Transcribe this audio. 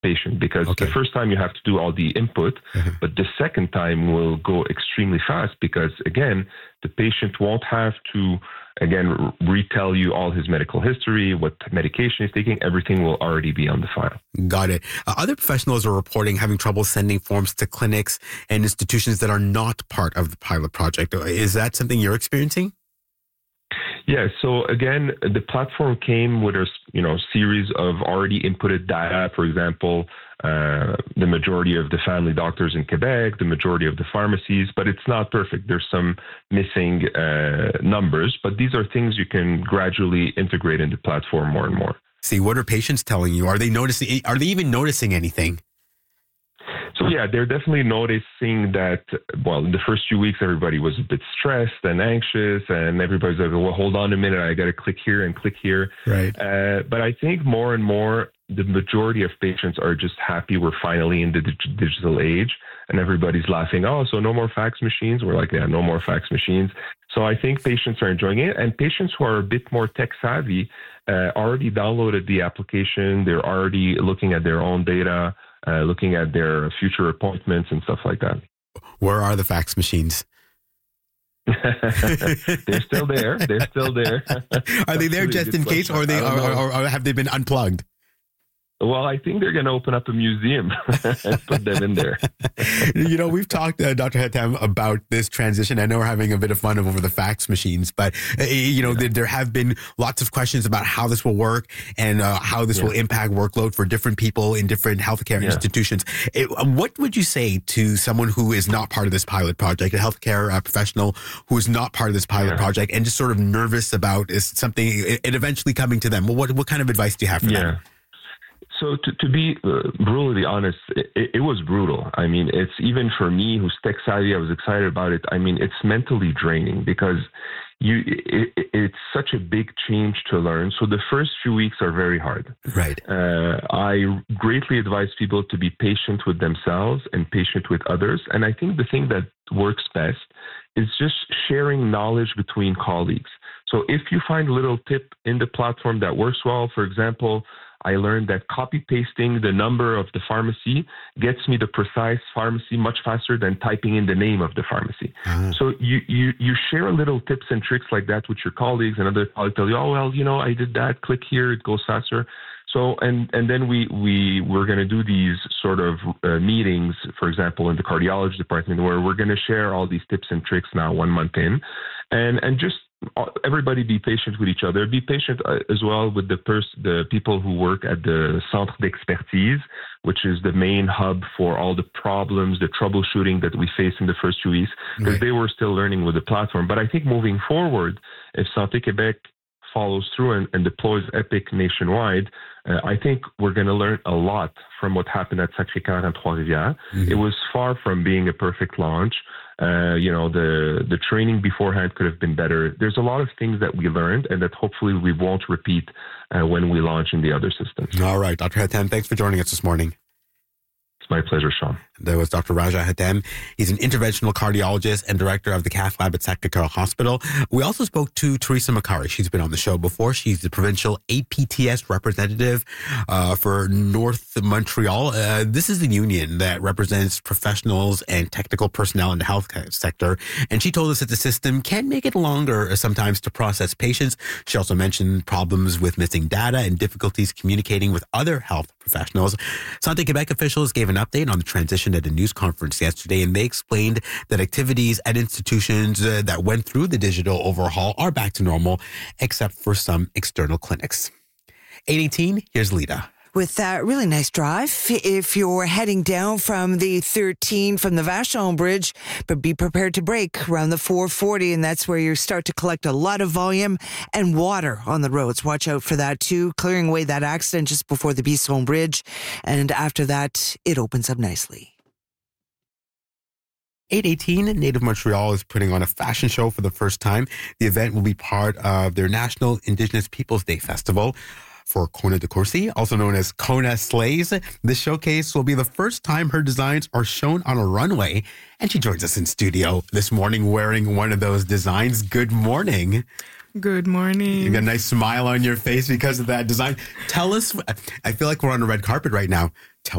patient, because the first time you have to do all the input, but the second time will go extremely fast because, again, the patient won't have to, again, retell you all his medical history, what medication he's taking. Everything will already be on the file. Got it. Other professionals are reporting having trouble sending forms to clinics and institutions that are not part of the pilot project. Is that something you're experiencing? Yeah. So again, the platform came with a series of already inputted data. For example, the majority of the family doctors in Quebec, the majority of the pharmacies, but it's not perfect. There's some missing numbers, but these are things you can gradually integrate in the platform more and more. See, what are patients telling you? Are they noticing? Are they even noticing anything? So yeah, they're definitely noticing that, well, in the first few weeks, everybody was a bit stressed and anxious, and everybody's like, well, hold on a minute, I got to click here and click here. Right. But I think more and more, the majority of patients are just happy we're finally in the digital age, and everybody's laughing, oh, so no more fax machines? We're like, yeah, no more fax machines. So I think patients are enjoying it, and patients who are a bit more tech savvy already downloaded the application. They're already looking at their own data, looking at their future appointments and stuff like that. Where are the fax machines? They're still there. They're still there. Are they there just in case, or have they been unplugged? Well, I think they're going to open up a museum and put them in there. We've talked, Dr. Hatem, about this transition. I know we're having a bit of fun over the fax machines, but, there have been lots of questions about how this will work and how this will impact workload for different people in different healthcare institutions. What would you say to someone who is not part of this pilot project, a healthcare professional who is not part of this pilot project and just sort of nervous about it eventually coming to them? Well, what kind of advice do you have for them? So to be brutally honest, it was brutal. I mean, it's even for me who's tech savvy, I was excited about it. I mean, it's mentally draining because it's such a big change to learn. So the first few weeks are very hard. Right. I greatly advise people to be patient with themselves and patient with others. And I think the thing that works best is just sharing knowledge between colleagues. So if you find a little tip in the platform that works well, for example, I learned that copy-pasting the number of the pharmacy gets me the precise pharmacy much faster than typing in the name of the pharmacy. So you share little tips and tricks like that with your colleagues, and other colleagues tell you, oh, well, I did that, click here, it goes faster. So, and then we're going to do these sort of meetings, for example, in the cardiology department, where we're going to share all these tips and tricks now 1 month in, and just everybody be patient with each other. Be patient as well with the people who work at the Centre d'Expertise, which is the main hub for all the problems, the troubleshooting that we face in the first few weeks, because they were still learning with the platform. But I think moving forward, if Santé Québec follows through and deploys Epic nationwide, I think we're going to learn a lot from what happened at Sacré-Cœur and Trois-Rivières. It was far from being a perfect launch. The training beforehand could have been better. There's a lot of things that we learned and that hopefully we won't repeat when we launch in the other systems. All right, Dr. Hatem, thanks for joining us this morning. It's my pleasure, Sean. That was Dr. Raja Hatem. He's an interventional cardiologist and director of the cath lab at Sacré-Cœur Hospital. We also spoke to Teresa Macari. She's been on the show before. She's the provincial APTS representative for North Montreal. This is the union that represents professionals and technical personnel in the health sector. And she told us that the system can make it longer sometimes to process patients. She also mentioned problems with missing data and difficulties communicating with other health professionals. Santé Québec officials gave an update on the transition at a news conference yesterday, and they explained that activities at institutions that went through the digital overhaul are back to normal, except for some external clinics. 8:18, here's Lita. With that really nice drive, if you're heading down from the 13 from the Vachon Bridge, but be prepared to brake around the 440, and that's where you start to collect a lot of volume and water on the roads. Watch out for that too, clearing away that accident just before the Bisson Bridge, and after that, it opens up nicely. 8:18, Native Montreal is putting on a fashion show for the first time. The event will be part of their National Indigenous Peoples Day Festival for Kona de Courcy, also known as Kona Slays. This showcase will be the first time her designs are shown on a runway, and she joins us in studio this morning wearing one of those designs. Good morning. Good morning. You got a nice smile on your face because of that design. Tell us, I feel like we're on a red carpet right now. Tell